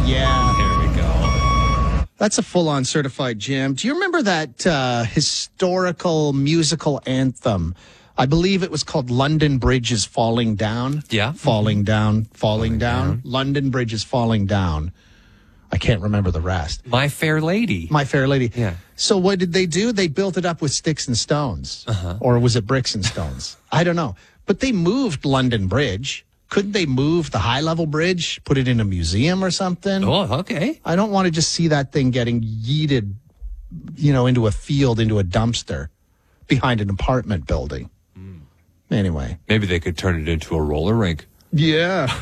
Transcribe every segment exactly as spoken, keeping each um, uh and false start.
Yeah. There we go. That's a full-on certified jam. Do you remember that uh, historical musical anthem? I believe it was called London Bridge is Falling Down. Yeah. Falling down, falling, Falling down. down. London Bridge is Falling Down. I can't remember the rest. My Fair Lady. My Fair Lady. Yeah. So what did they do? They built it up with sticks and stones. Uh-huh. Or was it bricks and stones? I don't know. But they moved London Bridge. Couldn't they move the high-level bridge, put it in a museum or something? Oh, okay. I don't want to just see that thing getting yeeted, you know, into a field, into a dumpster behind an apartment building. Mm. Anyway. Maybe they could turn it into a roller rink. Yeah.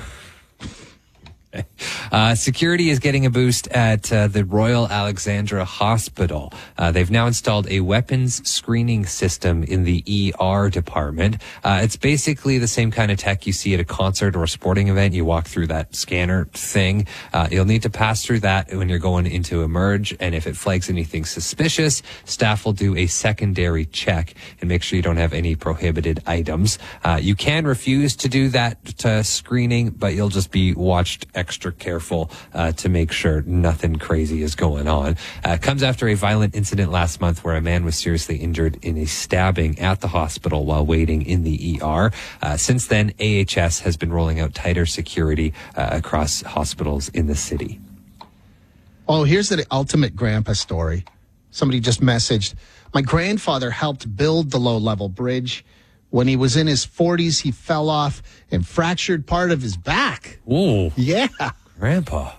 Uh, security is getting a boost at uh, the Royal Alexandra Hospital. Uh, they've now installed a weapons screening system in the E R department. Uh, it's basically the same kind of tech you see at a concert or a sporting event. You walk through that scanner thing. Uh, you'll need to pass through that when you're going into emerge. And if it flags anything suspicious, staff will do a secondary check and make sure you don't have any prohibited items. Uh, you can refuse to do that uh, screening, but you'll just be watched extra careful uh, to make sure nothing crazy is going on. Uh, it comes after a violent incident last month where a man was seriously injured in a stabbing at the hospital while waiting in the E R. Uh, since then, A H S has been rolling out tighter security uh, across hospitals in the city. Oh, here's the ultimate grandpa story. Somebody just messaged, my grandfather helped build the low-level bridge. When he was in his forties, he fell off and fractured part of his back. Whoa. Yeah. Grandpa.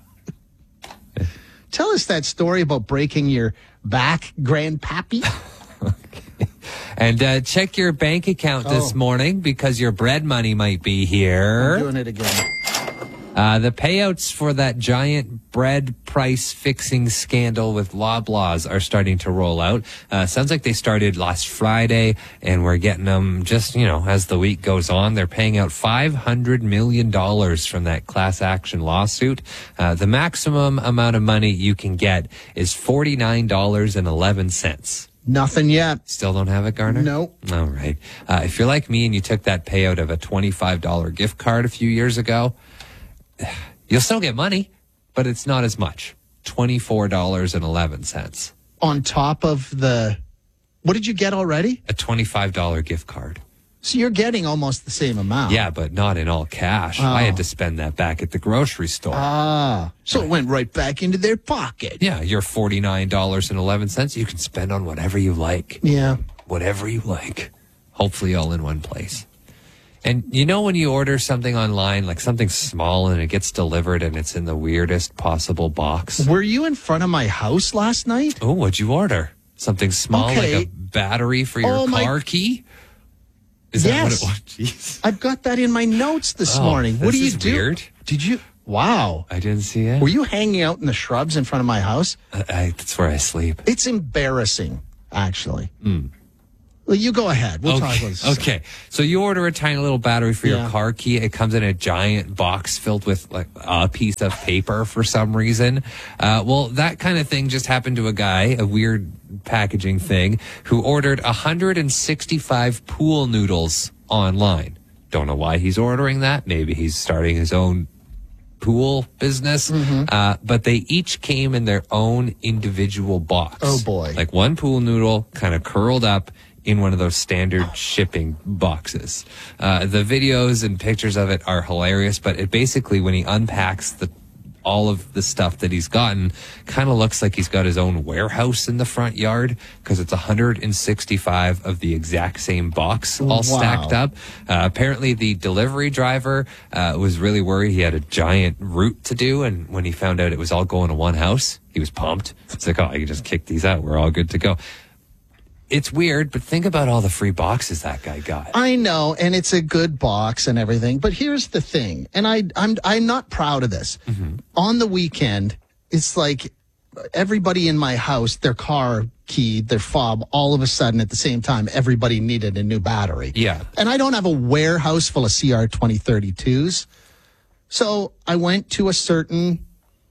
Tell us that story about breaking your back, Grandpappy. Okay. And uh, check your bank account this Oh. morning because your bread money might be here. I'm doing it again. Uh, the payouts for that giant bread price fixing scandal with Loblaws are starting to roll out. Uh, sounds like they started last Friday, and we're getting them just, you know, as the week goes on. They're paying out five hundred million dollars from that class action lawsuit. Uh, the maximum amount of money you can get is forty-nine dollars and eleven cents. Nothing yet. Still don't have it, Garner? Nope. All right. Uh, if you're like me and you took that payout of a twenty-five dollars gift card a few years ago, you'll still get money, but it's not as much. twenty-four dollars and eleven cents. On top of the, what did you get already? A twenty-five dollars gift card. So you're getting almost the same amount. Yeah, but not in all cash. Oh. I had to spend that back at the grocery store. Ah, so it went right back into their pocket. Yeah, your forty-nine dollars and eleven cents you can spend on whatever you like. Yeah. Whatever you like. Hopefully all in one place. And you know when you order something online, like something small, and it gets delivered and it's in the weirdest possible box? Were you in front of my house last night? Oh, what'd you order? Something small, Okay. like a battery for your Oh, my- car key? Is Yes. that what it was? Jeez. I've got that in my notes this Oh, morning. What this do you is do? weird. Did you? Wow. I didn't see it. Were you hanging out in the shrubs in front of my house? I, I, that's where I sleep. It's embarrassing, actually. Well, you go ahead. We'll talk about Okay. this. Okay. So you order a tiny little battery for Yeah. your car key. It comes in a giant box filled with like a piece of paper for some reason. Uh, well, that kind of thing just happened to a guy, a weird packaging thing, who ordered one hundred sixty-five pool noodles online. Don't know why he's ordering that. Maybe he's starting his own pool business. Mm-hmm. Uh, but they each came in their own individual box. Oh, boy. Like one pool noodle kind of curled up in one of those standard shipping boxes. Uh, the videos and pictures of it are hilarious, but it basically, when he unpacks the all of the stuff that he's gotten, kind of looks like he's got his own warehouse in the front yard, because it's one hundred sixty-five of the exact same box all Wow. stacked up. Uh, apparently the delivery driver uh, was really worried. He had a giant route to do, and when he found out it was all going to one house, he was pumped. It's like, oh, I can just kick these out. We're all good to go. It's weird, but think about all the free boxes that guy got. I know, and it's a good box and everything. But here's the thing, and I, I'm I'm not proud of this. Mm-hmm. On the weekend, it's like everybody in my house, their car key, their fob, all of a sudden at the same time, everybody needed a new battery. Yeah. And I don't have a warehouse full of C R twenty thirty-twos. So I went to a certain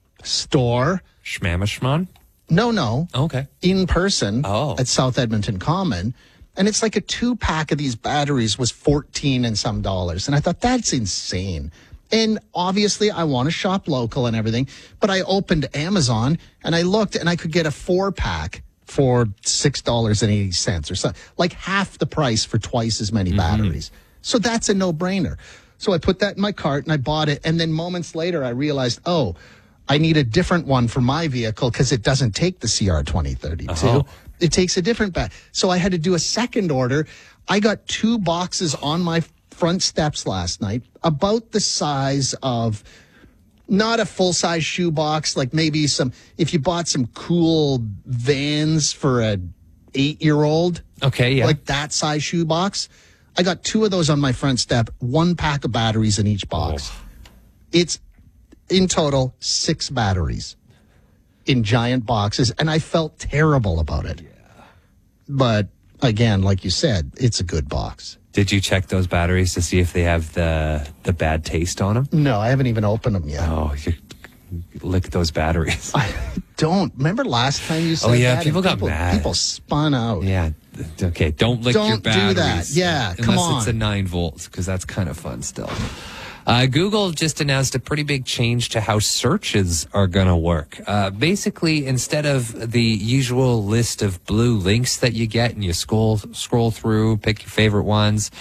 store. Schmamashman? No, no. Okay. In person Oh. at South Edmonton Common. And it's like a two pack of these batteries was fourteen and some dollars. And I thought, that's insane. And obviously, I want to shop local and everything. But I opened Amazon and I looked and I could get a four pack for six dollars and eighty cents or something, like half the price for twice as many mm-hmm. batteries. So that's a no-brainer. So I put that in my cart and I bought it. And then moments later, I realized, oh, I need a different one for my vehicle because it doesn't take the C R twenty thirty-two. Uh-huh. It takes a different bat. So I had to do a second order. I got two boxes on my front steps last night, about the size of not a full-size shoebox, like maybe some, if you bought some cool Vans for a eight-year-old. Okay, yeah. Like that size shoebox. I got two of those on my front step, one pack of batteries in each box. Oh. It's, in total, six batteries in giant boxes, and I felt terrible about it. Yeah. But, again, like you said, it's a good box. Did you check those batteries to see if they have the the bad taste on them? No, I haven't even opened them yet. Oh, you lick those batteries. I don't. Remember last time you said oh, yeah, that? people got people, mad. People spun out. Yeah. Okay, don't lick don't your batteries. Don't do that. Yeah, unless come on. Unless it's a nine volts, because that's kind of fun still. Uh, Google just announced a pretty big change to how searches are going to work. Uh, basically, instead of the usual list of blue links that you get and you scroll scroll through, pick your favorite ones,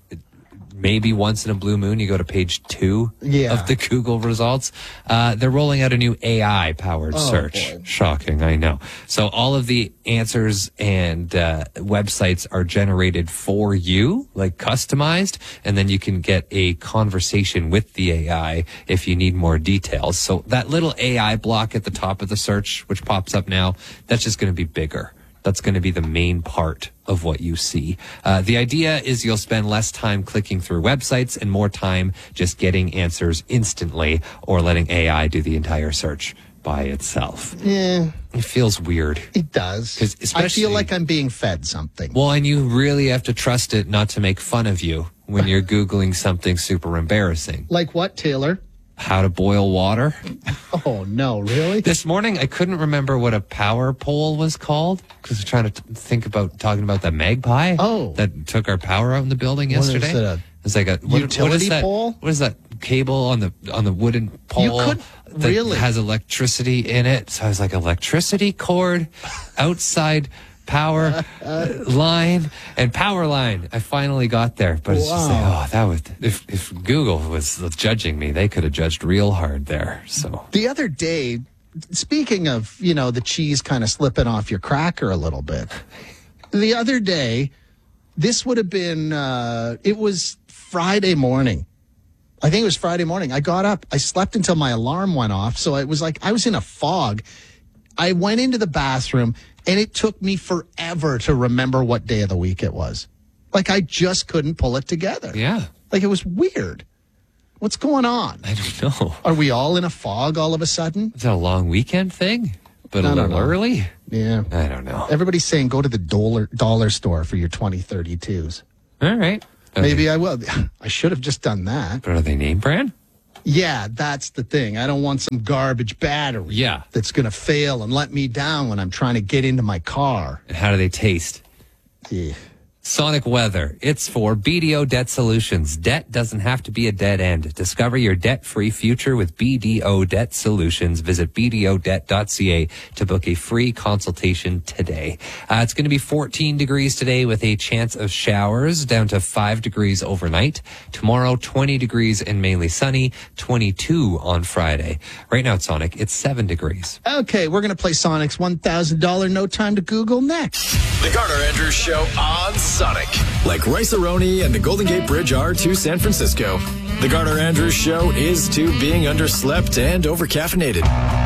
maybe once in a blue moon you go to page two yeah. of the Google results. Uh, they're rolling out a new A I-powered oh, search. Boy. Shocking, I know. So all of the answers and uh, websites are generated for you, like customized, and then you can get a conversation with the A I if you need more details. So that little A I block at the top of the search, which pops up now, that's just going to be bigger. That's going to be the main part of what you see. Uh, the idea is you'll spend less time clicking through websites and more time just getting answers instantly or letting A I do the entire search by itself. Yeah. It feels weird. It does. 'Cause I feel like I'm being fed something. Well, and you really have to trust it not to make fun of you when you're Googling something super embarrassing. Like what, Taylor? How to boil water. Oh, no, really? This morning, I couldn't remember what a power pole was called because I'm trying to t- think about talking about the magpie oh. that took our power out in the building what yesterday. Is it a it's like a what, utility what is that, pole? What is that cable on the on the wooden pole you could, that really? has electricity in it? So I was like, electricity cord outside power uh, line and power line. I finally got there, but it's wow. just like, oh, that was if if Google was judging me, they could have judged real hard there. So the other day, speaking of, you know, the cheese kind of slipping off your cracker a little bit, the other day, this would have been uh, it was Friday morning. I think it was Friday morning. I got up. I slept until my alarm went off, so it was like I was in a fog. I went into the bathroom. And it took me forever to remember what day of the week it was. Like, I just couldn't pull it together. Yeah. Like, it was weird. What's going on? I don't know. Are we all in a fog all of a sudden? Is that a long weekend thing? But a little early? Yeah. I don't know. Everybody's saying go to the dollar, dollar store for your twenty thirty-twos. All right. Are Maybe they, I will. I should have just done that. But are they name brand? Yeah, that's the thing. I don't want some garbage battery yeah. that's going to fail and let me down when I'm trying to get into my car. And how do they taste? Yeah. Sonic Weather. It's for B D O Debt Solutions. Debt doesn't have to be a dead end. Discover your debt-free future with B D O Debt Solutions. Visit b d o debt dot c a to book a free consultation today. Uh, it's going to be fourteen degrees today with a chance of showers, down to five degrees overnight. Tomorrow, twenty degrees and mainly sunny, twenty-two on Friday. Right now at Sonic, it's seven degrees. Okay, we're going to play Sonic's one thousand dollars No Time to Google next. The Garner Andrews Show on Sonic. Like Rice-A-Roni and the Golden Gate Bridge are to San Francisco, the Garner Andrews Show is to being underslept and overcaffeinated.